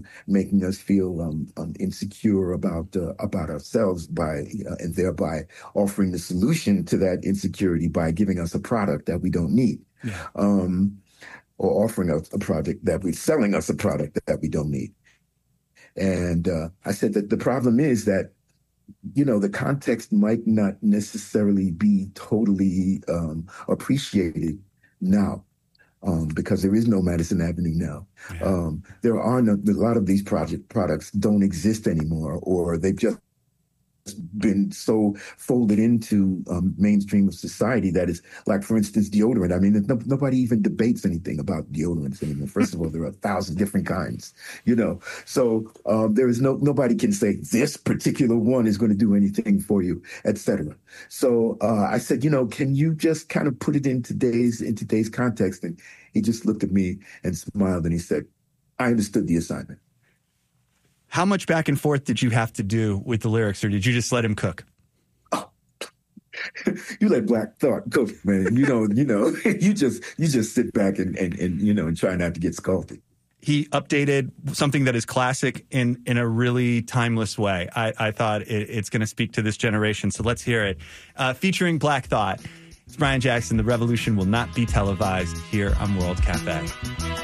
making us feel insecure about ourselves and thereby offering the solution to that insecurity by giving us a product that we don't need. Yeah. Or offering us a product selling us a product that we don't need. And I said that the problem is that, the context might not necessarily be totally appreciated now, because there is no Madison Avenue now. Yeah. A lot of these products don't exist anymore, or they've just been so folded into mainstream of society that is, like, for instance, deodorant. I mean, nobody even debates anything about deodorants anymore. First of all, there are 1,000 different kinds, So there is nobody can say this particular one is going to do anything for you, etc. So I said, can you just kind of put it in today's context? And he just looked at me and smiled, and he said, I understood the assignment. How much back and forth did you have to do with the lyrics, or did you just let him cook? Oh, you let Black Thought cook, man. You just sit back and try not to get scalded. He updated something that is classic in a really timeless way. I thought it's going to speak to this generation, so let's hear it. Featuring Black Thought, it's Brian Jackson. The revolution will not be televised here on World Cafe.